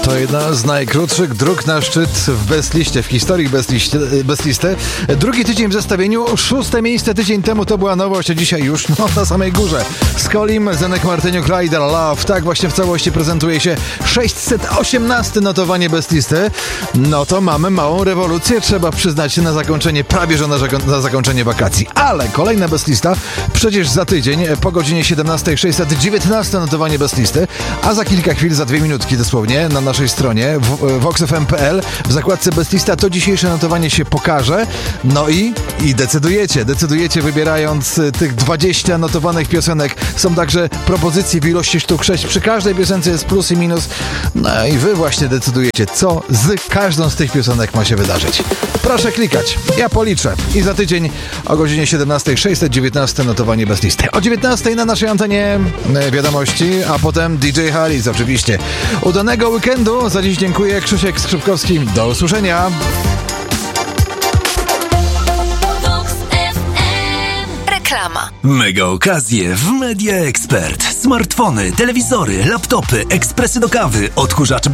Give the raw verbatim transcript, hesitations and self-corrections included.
To jedna z najkrótszych dróg na szczyt w Bestliście, w historii Bestliście, Bestlisty. Drugi tydzień w zestawieniu, szóste miejsce tydzień temu to była nowość, a dzisiaj już no, na samej górze. Skolim, Zenek Martyniuk, Rider Love, tak właśnie w całości prezentuje się sześćset osiemnaste notowanie Bestlisty. No to mamy małą rewolucję, trzeba przyznać się na zakończenie, prawie że na, na zakończenie wakacji. Ale kolejna Bestlista, przecież za tydzień, po godzinie siedemnastej, sześćset dziewiętnaste notowanie Bestlisty, a za kilka chwil, za dwie minutki dosłownie, na naszej stronie vox f m kropka p l w zakładce Bestlista to dzisiejsze notowanie się pokaże. No i, i decydujecie, decydujecie wybierając tych dwadzieścia notowanych piosenek. Są także propozycje w ilości sztuk sześć. Przy każdej piosence jest plus i minus. No i wy właśnie decydujecie, co z każdą z tych piosenek ma się wydarzyć. Proszę klikać, ja policzę. I za tydzień o godzinie siedemnastej, sześćset dziewiętnaste notowanie Bestlisty. O dziewiętnastej na naszej antenie wiadomości, a potem D J Harris oczywiście. Udanego weekendu. Za dziś dziękuję. Krzysiek Skrzypkowski. Do usłyszenia. Reklama. Mega okazje w Media Expert. Smartfony, telewizory, laptopy, ekspresy do kawy, odkurzacze